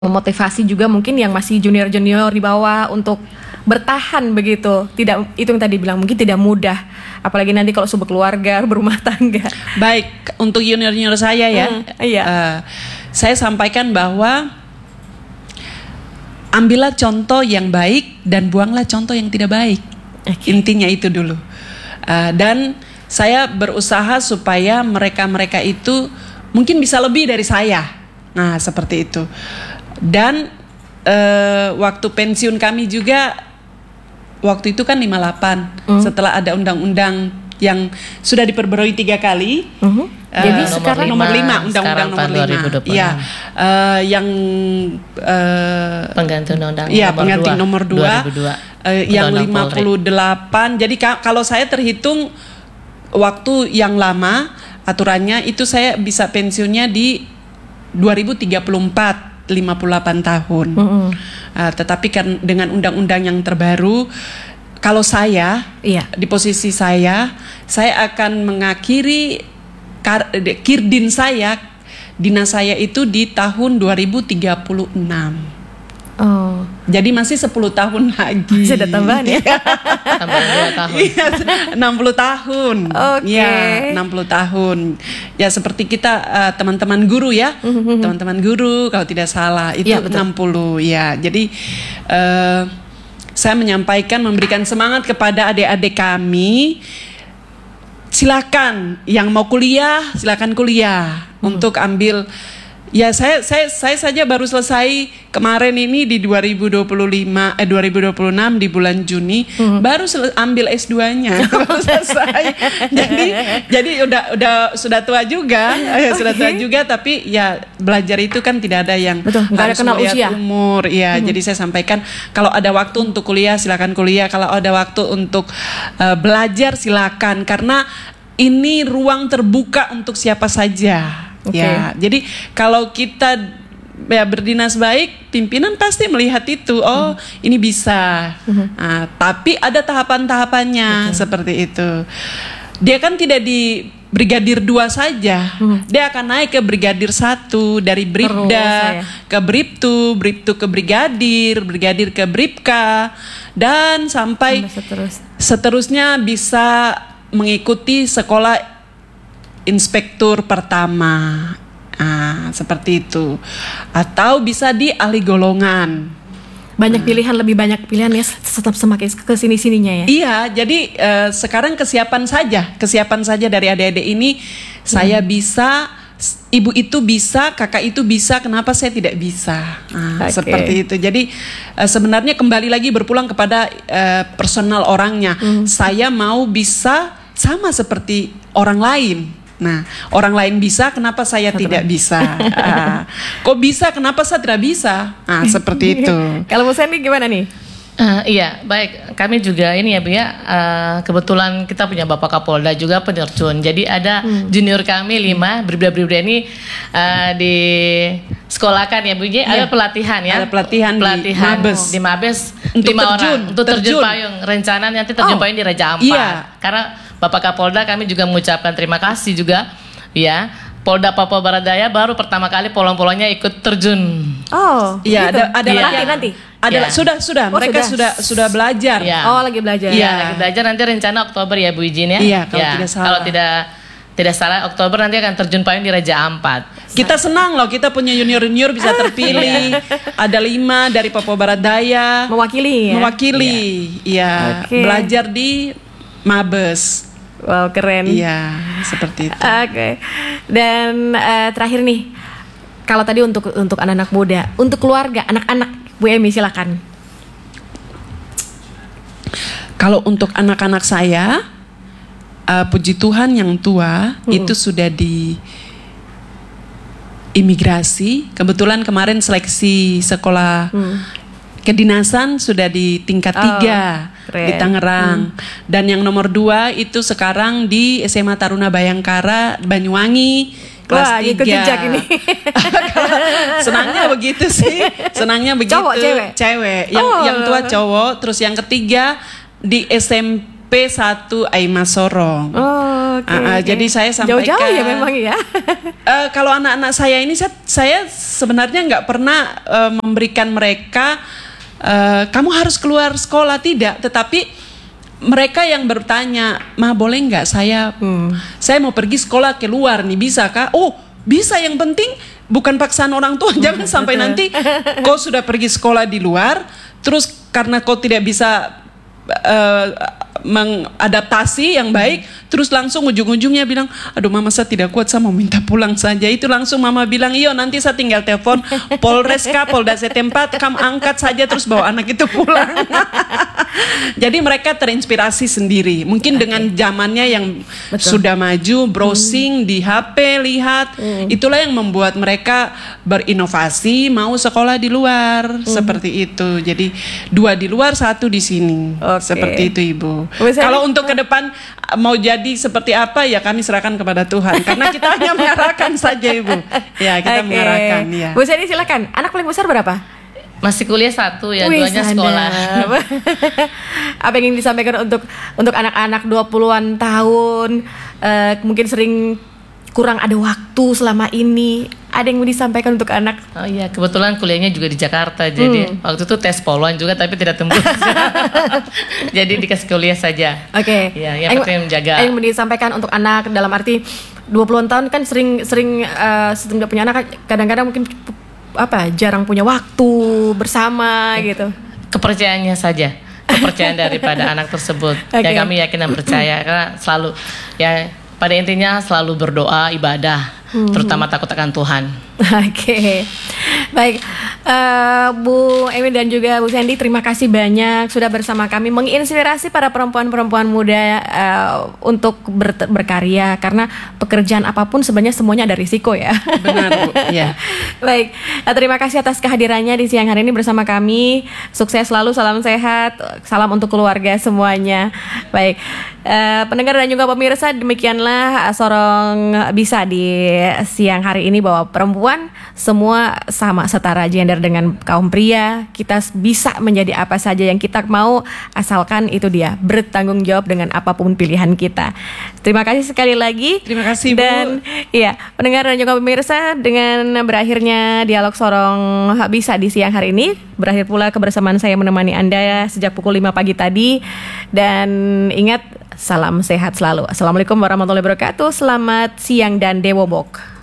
memotivasi juga mungkin yang masih junior-junior di bawah untuk bertahan begitu. Tidak, itu yang tadi bilang mungkin tidak mudah. Apalagi nanti kalau sudah keluarga, berumah tangga. Baik, untuk junior-junior saya ya, Iya. saya sampaikan bahwa ambillah contoh yang baik dan buanglah contoh yang tidak baik. Intinya itu dulu. Dan saya berusaha supaya mereka-mereka itu mungkin bisa lebih dari saya. Nah, seperti itu. Dan waktu pensiun kami juga waktu itu kan 58 setelah ada undang-undang yang sudah diperbarui 3 kali. Jadi sekarang nomor 5 undang-undang nomor 5. Iya. Yang pengganti undang-undang pengganti nomor 2 yang 58. Jadi kalau saya terhitung waktu yang lama aturannya itu saya bisa pensiunnya di 2034. 58 tahun. Tetapi kan dengan undang-undang yang terbaru, kalau saya di posisi saya akan mengakhiri kirdin saya, dinas saya itu di tahun 2036. Oh. Jadi masih 10 tahun lagi. Masih ada tambahan ya? Tambahan 2 tahun. Iya, 60 tahun. Oke. Ya, 60 tahun. Ya seperti kita teman-teman guru ya. Teman-teman guru kalau tidak salah itu 60 ya. Jadi saya menyampaikan, memberikan semangat kepada adik-adik kami. Silakan yang mau kuliah, silakan kuliah untuk ambil. Ya saya saja baru selesai kemarin ini di 2026 di bulan Juni baru ambil S2-nya baru selesai. Jadi udah sudah tua juga, sudah tua juga, tapi ya belajar itu kan tidak ada yang harus melihat umur. Ya, jadi saya sampaikan kalau ada waktu untuk kuliah silakan kuliah, kalau ada waktu untuk belajar silakan, karena ini ruang terbuka untuk siapa saja. Ya, jadi kalau kita berdinas baik, pimpinan pasti melihat itu. Oh, ini bisa. Tapi ada tahapan-tahapannya seperti itu. Dia kan tidak di brigadir 2 saja. Dia akan naik ke brigadir 1, dari bribda ke bribtu, bribtu ke brigadir, brigadir ke bribka, dan sampai seterusnya bisa mengikuti sekolah inspektur pertama, seperti itu, atau bisa di ahli golongan. Banyak pilihan, lebih banyak pilihan ya, tetap semakin kesini-sininya ya. Iya, jadi sekarang kesiapan saja dari adik-adik ini. Saya bisa, ibu itu bisa, kakak itu bisa, kenapa saya tidak bisa? Seperti itu. Jadi sebenarnya kembali lagi berpulang kepada personal orangnya. Saya mau bisa sama seperti orang lain. Nah, orang lain bisa, kenapa saya tidak bisa? Kok bisa, kenapa saya tidak bisa? Seperti itu. Kalau Bu Sandy gimana nih? Iya, baik. Kami juga ini ya Bu ya, kebetulan kita punya Bapak Kapolda juga penerjun. Jadi ada junior kami 5, bribda-bribda ini di sekolahkan ya Bu ya, ada pelatihan ya. Ada pelatihan di Mabes untuk 5 orang untuk terjun payung. Rencana nanti terjun payung di Raja Ampat. Iya. Karena Bapak Kapolda kami juga mengucapkan terima kasih juga ya. Polda Papua Barat Daya baru pertama kali polong-polongnya ikut terjun. Oh, iya, gitu. ada nanti. Ada sudah mereka sudah belajar. Ya. Oh, lagi belajar. Iya, lagi belajar, nanti rencana Oktober ya Bu Ijin ya. Iya, kalau tidak salah. Kalau tidak salah Oktober nanti akan terjun payung di Raja Ampat. Kita senang loh, kita punya junior bisa terpilih. Ada 5 dari Papua Barat Daya mewakili. Iya. Belajar di Mabes. Wow, keren. Iya, seperti itu. Oke. Dan terakhir nih, kalau tadi untuk anak-anak muda, untuk keluarga, anak-anak, Bu Emi silakan. Kalau untuk anak-anak saya, puji Tuhan yang tua itu sudah di imigrasi. Kebetulan kemarin seleksi sekolah kedinasan sudah di tingkat 3 di Tangerang. Dan yang nomor 2 itu sekarang di SMA Taruna Bayangkara Banyuwangi kelas 3. Ikut jejak ini. Senangnya begitu sih. Senangnya begitu. Cowok, cewek? Cewek. Yang tua cowok. Terus yang ketiga di SMP P1 Aima Sorong. Oh, oke. Jadi saya sampaikan. Jauh-jauh ya memang ya. Kalau anak-anak saya ini saya sebenarnya nggak pernah memberikan mereka kamu harus keluar sekolah, tidak. Tetapi mereka yang bertanya, "Ma, boleh nggak saya mau pergi sekolah keluar nih, bisa kah?" Oh, bisa. Yang penting bukan paksaan orang tua. Jangan sampai nanti kau sudah pergi sekolah di luar, terus karena kau tidak bisa mengadaptasi yang baik, terus langsung ujung-ujungnya bilang, "Aduh mama, saya tidak kuat, saya mau minta pulang saja." Itu langsung mama bilang, "Iyo, nanti saya tinggal telepon Polres kah, Polda setempat, kamu angkat saja terus bawa anak itu pulang." Jadi mereka terinspirasi sendiri. Mungkin dengan zamannya yang sudah maju, browsing di HP, lihat, itulah yang membuat mereka berinovasi, mau sekolah di luar, seperti itu. Jadi 2 di luar, 1 di sini. Seperti itu, Ibu. Kalau untuk ke depan mau jadi seperti apa, ya kami serahkan kepada Tuhan. Karena kita hanya mengarahkan saja, Ibu. Ya, kita mengarahkan. Ya. Bu Sandy silakan. Anak paling besar berapa? Masih kuliah 1 ya, 2-nya sekolah. Apa yang ingin disampaikan untuk anak-anak 20-an tahun, mungkin sering kurang ada waktu selama ini, ada yang mau disampaikan untuk anak? Oh iya, kebetulan kuliahnya juga di Jakarta, jadi waktu itu tes poluan juga tapi tidak tembus. Jadi dikasih kuliah saja. Oke. Ya, yang penting menjaga. Yang mau disampaikan untuk anak dalam arti 20-an tahun kan sering setelah punya anak kadang-kadang mungkin jarang punya waktu bersama gitu. Kepercayaannya saja. Kepercayaan daripada anak tersebut. Ya kami yakin dan percaya karena selalu pada intinya selalu berdoa, ibadah, terutama takut akan Tuhan. Oke. Baik, Bu Emi dan juga Bu Sandy, terima kasih banyak sudah bersama kami menginspirasi para perempuan-perempuan muda untuk berkarya, karena pekerjaan apapun sebenarnya semuanya ada risiko ya. Benar, Bu. Ya. Baik, terima kasih atas kehadirannya di siang hari ini bersama kami. Sukses selalu, salam sehat, salam untuk keluarga semuanya. Baik, pendengar dan juga pemirsa, demikianlah Sorong Bisa di siang hari ini, bahwa perempuan semua sama, setara gender dengan kaum pria. Kita bisa menjadi apa saja yang kita mau, asalkan itu dia bertanggung jawab dengan apapun pilihan kita. Terima kasih sekali lagi. Terima kasih, Bu. Dan iya, pendengar dan juga pemirsa, dengan berakhirnya dialog Sorong Bisa di siang hari ini, berakhir pula kebersamaan saya menemani Anda sejak pukul 5 pagi tadi. Dan ingat, salam sehat selalu. Assalamualaikum warahmatullahi wabarakatuh. Selamat siang dan Dewo Bok.